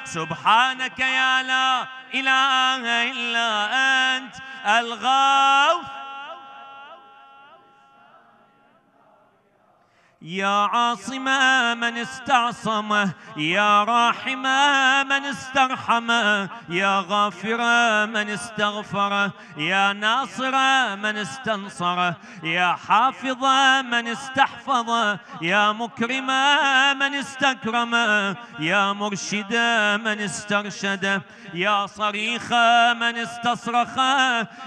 سبحانك يا لا إله إلا أنت الغافر. يا عاصم من استعصمه، يا راحم من استرحمه، يا غافر من استغفره، يا ناصر من استنصره، يا حافظ من استحفظه، يا مكرم من استكرمه، يا مرشد من استرشده، يا صريخ من استصرخه،